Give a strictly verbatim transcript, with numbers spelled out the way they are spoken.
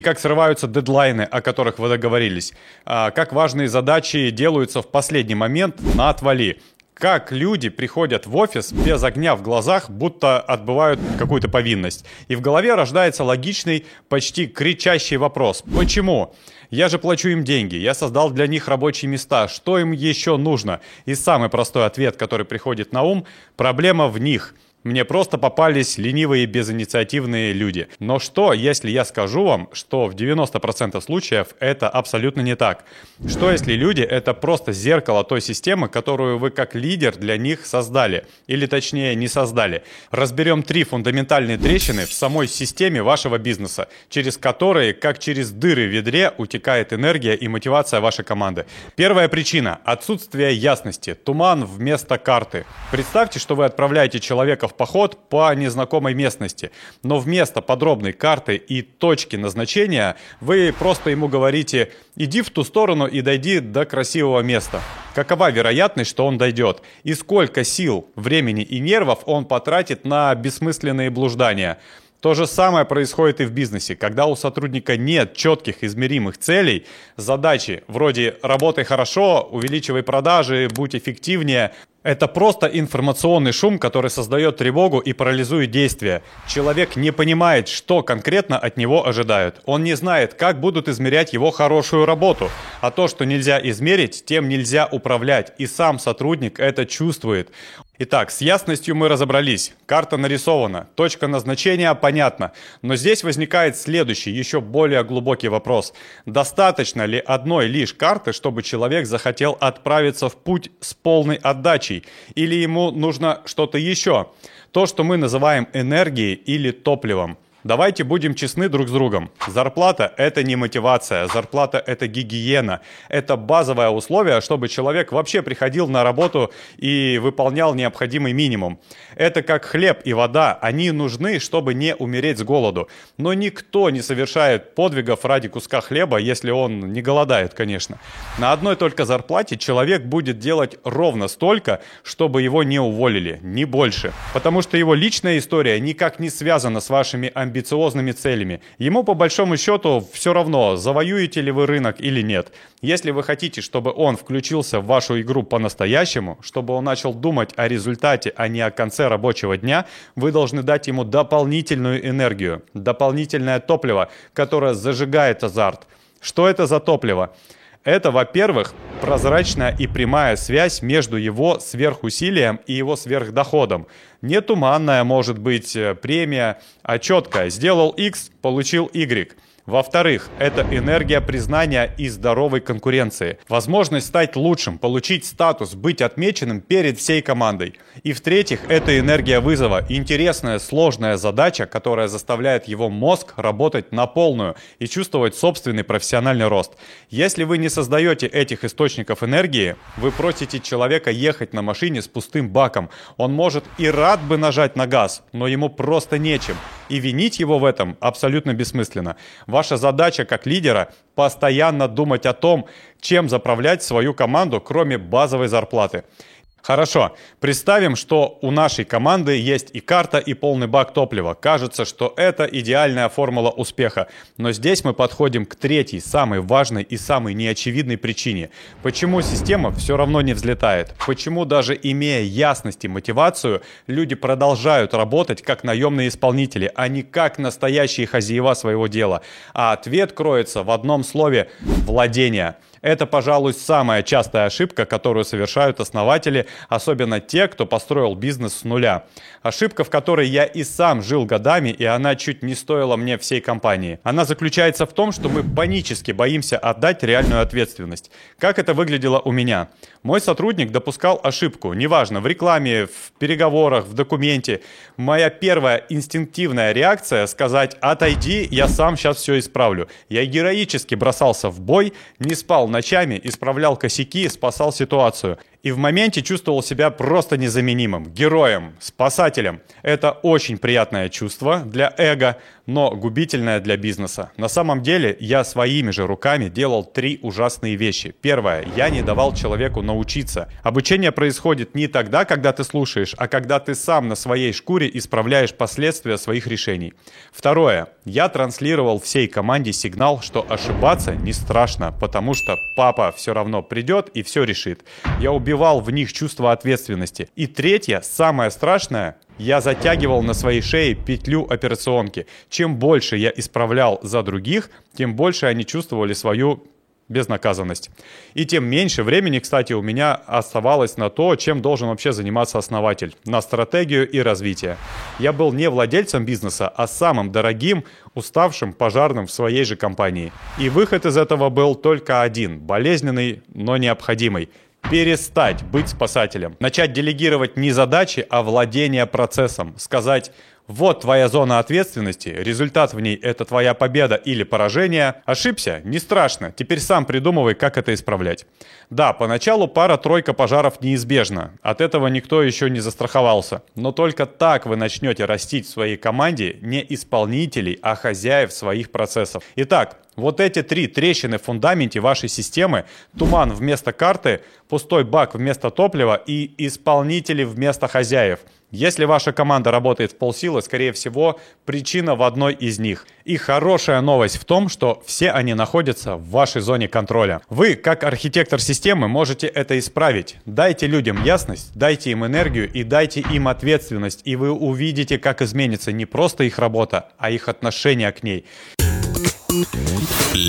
Как срываются дедлайны, о которых вы договорились, как важные задачи делаются в последний момент на отвали. Как люди приходят в офис без огня в глазах, будто отбывают какую-то повинность. И в голове рождается логичный, почти кричащий вопрос. Почему? Я же плачу им деньги, я создал для них рабочие места. Что им еще нужно? И самый простой ответ, который приходит на ум – проблема в них. Мне просто попались ленивые, безинициативные люди. Но что, если я скажу вам, что в девяноста процентах случаев это абсолютно не так? Что, если люди — это просто зеркало той системы, которую вы как лидер для них создали? Или точнее, не создали. Разберем три фундаментальные трещины в самой системе вашего бизнеса, через которые, как через дыры в ведре, утекает энергия и мотивация вашей команды. Первая причина — отсутствие ясности. Туман вместо карты. Представьте, что вы отправляете человека в поход по незнакомой местности, но вместо подробной карты и точки назначения вы просто ему говорите: иди в ту сторону и дойди до красивого места. Какова вероятность, что он дойдет? И сколько сил, времени и нервов он потратит на бессмысленные блуждания? То же самое происходит и в бизнесе. Когда у сотрудника нет четких измеримых целей, задачи вроде «работай хорошо», «увеличивай продажи», «будь эффективнее», это просто информационный шум, который создает тревогу и парализует действия. Человек не понимает, что конкретно от него ожидают. Он не знает, как будут измерять его хорошую работу. А то, что нельзя измерить, тем нельзя управлять. И сам сотрудник это чувствует. Итак, с ясностью мы разобрались. Карта нарисована, точка назначения понятна. Но здесь возникает следующий, еще более глубокий вопрос. Достаточно ли одной лишь карты, чтобы человек захотел отправиться в путь с полной отдачей? Или ему нужно что-то еще? То, что мы называем энергией или топливом. Давайте будем честны друг с другом. Зарплата – это не мотивация, зарплата – это гигиена. Это базовое условие, чтобы человек вообще приходил на работу и выполнял необходимый минимум. Это как хлеб и вода, они нужны, чтобы не умереть с голоду. Но никто не совершает подвигов ради куска хлеба, если он не голодает, конечно. На одной только зарплате человек будет делать ровно столько, чтобы его не уволили, не больше. Потому что его личная история никак не связана с вашими амбициями, амбициозными целями. Ему по большому счету все равно, завоюете ли вы рынок или нет. Если вы хотите, чтобы он включился в вашу игру по-настоящему, чтобы он начал думать о результате, а не о конце рабочего дня, вы должны дать ему дополнительную энергию, дополнительное топливо, которое зажигает азарт. Что это за топливо? Это, во-первых, прозрачная и прямая связь между его сверхусилием и его сверхдоходом. Не туманная может быть премия, а четкая. Сделал X, получил Y. Во-вторых, это энергия признания и здоровой конкуренции. Возможность стать лучшим, получить статус, быть отмеченным перед всей командой. И в-третьих, это энергия вызова. Интересная, сложная задача, которая заставляет его мозг работать на полную и чувствовать собственный профессиональный рост. Если вы не создаете этих источников энергии, вы просите человека ехать на машине с пустым баком. Он может и рад бы нажать на газ, но ему просто нечем. И винить его в этом абсолютно бессмысленно. Ваша задача как лидера – постоянно думать о том, чем заправлять свою команду, кроме базовой зарплаты. Хорошо, представим, что у нашей команды есть и карта, и полный бак топлива. Кажется, что это идеальная формула успеха. Но здесь мы подходим к третьей, самой важной и самой неочевидной причине. Почему система все равно не взлетает? Почему даже имея ясность и мотивацию, люди продолжают работать как наемные исполнители, а не как настоящие хозяева своего дела? А ответ кроется в одном слове – владение. Это, пожалуй, самая частая ошибка, которую совершают основатели, особенно те, кто построил бизнес с нуля. Ошибка, в которой я и сам жил годами, и она чуть не стоила мне всей компании. Она заключается в том, что мы панически боимся отдать реальную ответственность. Как это выглядело у меня? Мой сотрудник допускал ошибку, неважно, в рекламе, в переговорах, в документе. Моя первая инстинктивная реакция — сказать: «Отойди, я сам сейчас все исправлю». Я героически бросался в бой, не спал ночами, исправлял косяки, спасал ситуацию. И в моменте чувствовал себя просто незаменимым, героем, спасателем. Это очень приятное чувство для эго, но губительное для бизнеса. На самом деле я своими же руками делал три ужасные вещи. Первое. Я не давал человеку научиться. Обучение происходит не тогда, когда ты слушаешь, а когда ты сам на своей шкуре исправляешь последствия своих решений. Второе. Я транслировал всей команде сигнал, что ошибаться не страшно, потому что папа все равно придет и все решит. Я убивал в них чувство ответственности. И третье, самое страшное, я затягивал на своей шее петлю операционки. Чем больше я исправлял за других, тем больше они чувствовали свою безнаказанность. И тем меньше времени, кстати, у меня оставалось на то, чем должен вообще заниматься основатель. На стратегию и развитие. Я был не владельцем бизнеса, а самым дорогим, уставшим пожарным в своей же компании. И выход из этого был только один. Болезненный, но необходимый. Перестать быть спасателем. Начать делегировать не задачи, а владение процессом. Сказать: вот твоя зона ответственности, результат в ней — это твоя победа или поражение. Ошибся? Не страшно. Теперь сам придумывай, как это исправлять. Да, поначалу пара-тройка пожаров неизбежна. От этого никто еще не застраховался. Но только так вы начнете растить в своей команде не исполнителей, а хозяев своих процессов. Итак, вот эти три трещины в фундаменте вашей системы: туман вместо карты, пустой бак вместо топлива и исполнители вместо хозяев. Если ваша команда работает в полсилы, скорее всего, причина в одной из них. И хорошая новость в том, что все они находятся в вашей зоне контроля. Вы, как архитектор системы, можете это исправить. Дайте людям ясность, дайте им энергию и дайте им ответственность, и вы увидите, как изменится не просто их работа, а их отношение к ней.